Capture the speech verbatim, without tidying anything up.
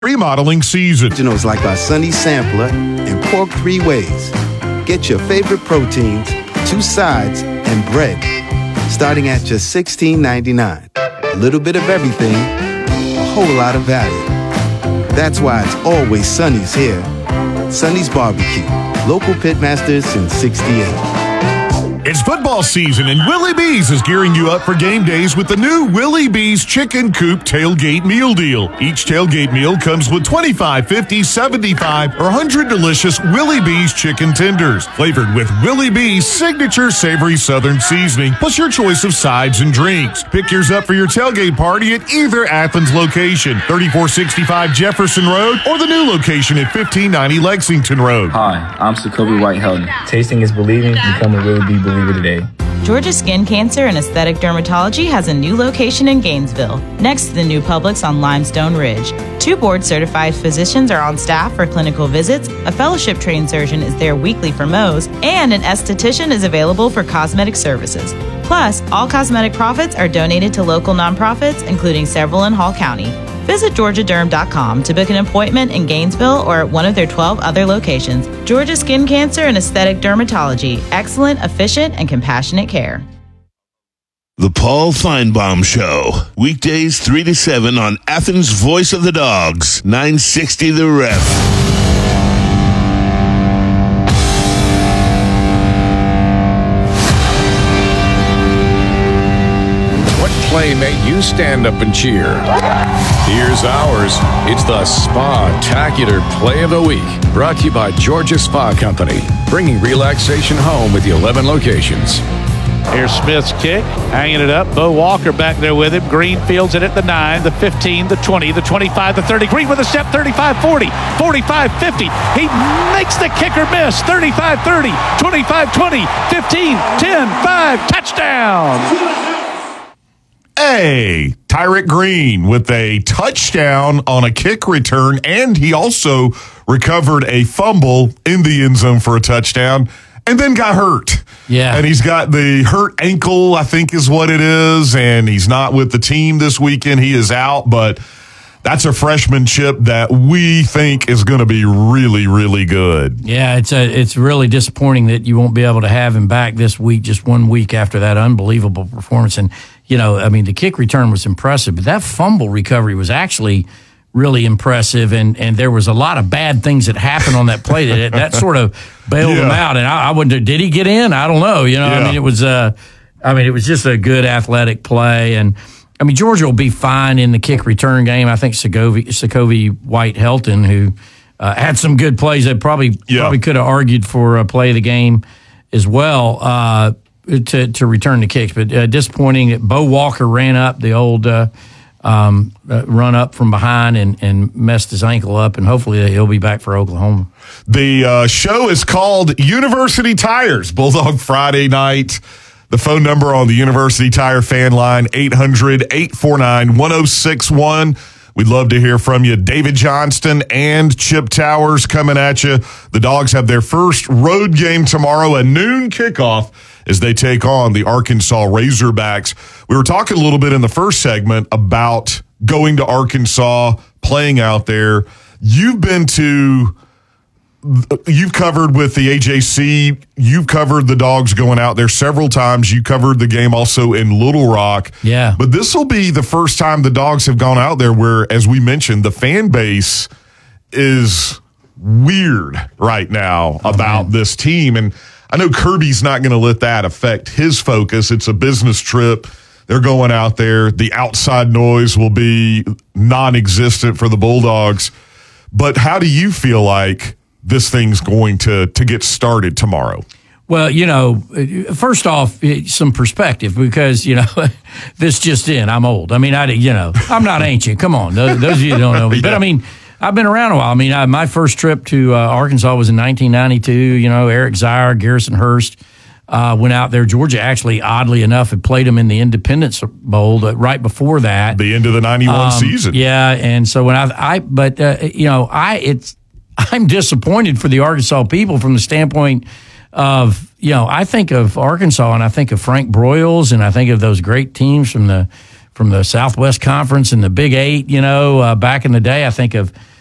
Remodeling season. Originals like our Sunny Sampler and pork three ways. Get your favorite proteins, two sides, and bread, starting at just sixteen ninety-nine. A little bit of everything, a whole lot of value. That's why it's always Sunny's here. Sunny's Barbecue, local pitmasters since sixty-eight. It's football season, and Willie B's is gearing you up for game days with the new Willie B's Chicken Coop Tailgate Meal Deal. Each tailgate meal comes with twenty-five, fifty, seventy-five, or one hundred delicious Willie B's chicken tenders, flavored with Willie B's signature savory southern seasoning, plus your choice of sides and drinks. Pick yours up for your tailgate party at either Athens location, thirty-four sixty-five Jefferson Road, or the new location at fifteen ninety Lexington Road. Hi, I'm Jacoby White-Helton. Tasting is believing. Become a Willie B believer today. Georgia Skin Cancer and Aesthetic Dermatology has a new location in Gainesville, next to the new Publix on Limestone Ridge. Two board-certified physicians are on staff for clinical visits, a fellowship-trained surgeon is there weekly for Mohs, and an esthetician is available for cosmetic services. Plus, all cosmetic profits are donated to local nonprofits, including several in Hall County. Visit georgia derm dot com to book an appointment in Gainesville or at one of their twelve other locations. Georgia Skin Cancer and Aesthetic Dermatology. Excellent, efficient, and compassionate care. The Paul Feinbaum Show. Weekdays three to seven on Athens' Voice of the Dogs. nine sixty The Ref. Play made you stand up and cheer. Here's ours. It's the Spa-tacular Play of the Week, brought to you by Georgia Spa Company, bringing relaxation home with the eleven locations. Here's Smith's kick, hanging it up. Bo Walker back there with him. Green fields it at the nine, the fifteen, the twenty, the twenty-five, the thirty. Green with a step, thirty-five forty, forty-five fifty. He makes the kicker miss. thirty-five thirty, twenty-five twenty, fifteen ten, five, touchdown. Hey, Tyrek Green with a touchdown on a kick return, and he also recovered a fumble in the end zone for a touchdown, and then got hurt. Yeah. And he's got the hurt ankle, I think is what it is, and he's not with the team this weekend. He is out, but that's a freshman chip that we think is going to be really, really good. Yeah, it's a, it's really disappointing that you won't be able to have him back this week, just one week after that unbelievable performance. And, you know, I mean, the kick return was impressive, but that fumble recovery was actually really impressive. And, and there was a lot of bad things that happened on that play that that sort of bailed yeah. him out. And I, I wonder, did he get in? I don't know. You know, yeah. I mean, it was, uh, I mean, it was just a good athletic play. And, I mean, Georgia will be fine in the kick return game. I think Jacoby White-Helton, who uh, had some good plays that probably yeah. probably could have argued for a play of the game as well uh, to to return the kicks. But uh, disappointing that Bo Walker ran up the old uh, um, uh, run up from behind and, and messed his ankle up, and hopefully he'll be back for Oklahoma. The uh, show is called University Tires, Bulldog Friday night. The phone number on the University Tire fan line, eight hundred, eight four nine, one oh six one. We'd love to hear from you. David Johnston and Chip Towers coming at you. The Dogs have their first road game tomorrow, a noon kickoff, as they take on the Arkansas Razorbacks. We were talking a little bit in the first segment about going to Arkansas, playing out there. You've been to... You've covered with the A J C. You've covered the Dogs going out there several times. You covered the game also in Little Rock. Yeah. But this will be the first time the Dogs have gone out there where, as we mentioned, the fan base is weird right now oh, about man. this team. And I know Kirby's not going to let that affect his focus. It's a business trip. They're going out there. The outside noise will be non-existent for the Bulldogs. But how do you feel like this thing's going to to get started tomorrow? Well, you know, first off, some perspective, because, you know, this just in, I'm old. I mean, I, you know, I'm not ancient. Come on. Those, those of you who don't know me. Yeah. But, I mean, I've been around a while. I mean, I, my first trip to uh, Arkansas was in nineteen ninety-two. You know, Eric Zier, Garrison Hurst uh, went out there. Georgia actually, oddly enough, had played them in the Independence Bowl uh, right before that. The end of the ninety-one um, season. Yeah, and so when I, I but, uh, you know, I, it's, I'm disappointed for the Arkansas people from the standpoint of, you know, I think of Arkansas and I think of Frank Broyles and I think of those great teams from the from the Southwest Conference and the Big Eight. You know, uh, back in the day, I think of